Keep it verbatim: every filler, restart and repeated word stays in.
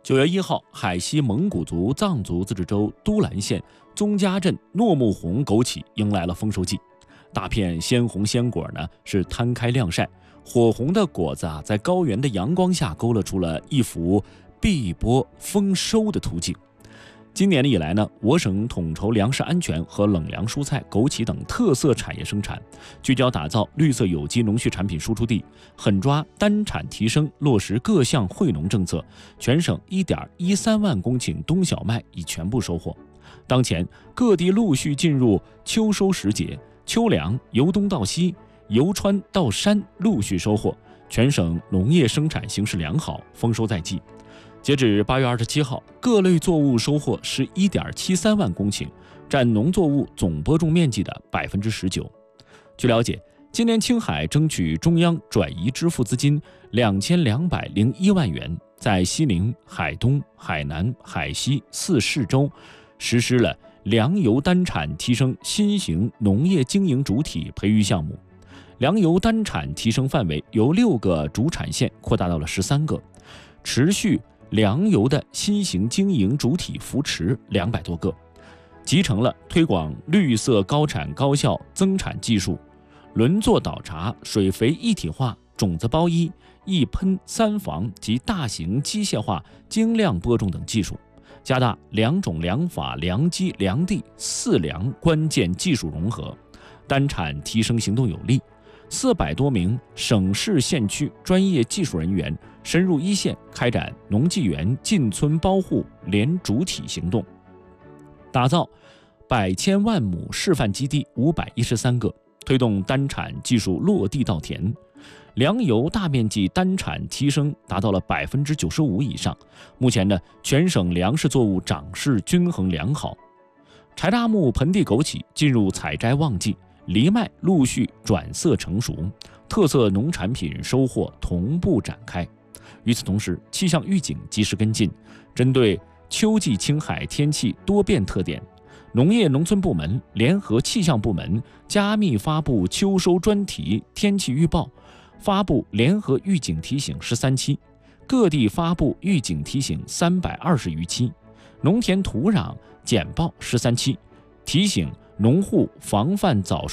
九月一号，海西蒙古族藏族自治州都兰县宗家镇糯木红枸杞迎来了丰收季，大片鲜红鲜果呢是摊开晾晒，火红的果子啊，在高原的阳光下勾勒出了一幅碧波丰收的图景。今年以来呢，我省统筹粮食安全和冷凉蔬菜、枸杞等特色产业生产，聚焦打造绿色有机农畜产品输出地，狠抓单产提升，落实各项惠农政策，全省 一点一三万公顷冬小麦已全部收获。当前各地陆续进入秋收时节，秋粮由东到西、由川到山陆续收获，全省农业生产形势良好，丰收在即。截止八月二十七号，各类作物收获是 一点七三万公顷，占农作物总播种面积的 百分之十九。据了解，今年青海争取中央转移支付资金两千两百零一万元，在西宁、海东、海南、海西四市州实施了粮油单产提升新型农业经营主体培育项目，粮油单产提升范围由六个主产线扩大到了十三个，持续粮油的新型经营主体扶持两百多个，集成了推广绿色高产高效增产技术、轮作倒茬、水肥一体化、种子包一、一喷三防及大型机械化精量播种等技术，加大良种良法良机良地四良关键技术融合，单产提升行动有力。四百多名省市县区专业技术人员深入一线，开展农技园进村包户联主体行动，打造百千万亩示范基地五百一十三个，推动单产技术落地稻田，粮油大面积单产提升达到了 百分之九十五 以上。目前呢，全省粮食作物长势均衡良好，柴大木盆地枸杞进入采摘旺季，藜麦陆续转色成熟，特色农产品收获同步展开。与此同时，气象预警及时跟进，针对秋季青海天气多变特点，农业农村部门联合气象部门加密发布秋收专题天气预报，发布联合预警提醒十三期，各地发布预警提醒三百二十余期，农田土壤简报十三期，提醒农户防范早